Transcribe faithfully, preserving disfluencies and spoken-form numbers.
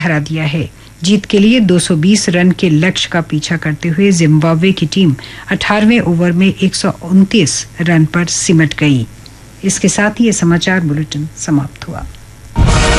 हरा दिया है। जीत के लिए दो सौ बीस रन के लक्ष्य का पीछा करते हुए जिम्बाब्वे की टीम अठारहवें ओवर में एक सौ उनतीस रन पर सिमट गई। इसके साथ ही ये समाचार बुलेटिन समाप्त हुआ।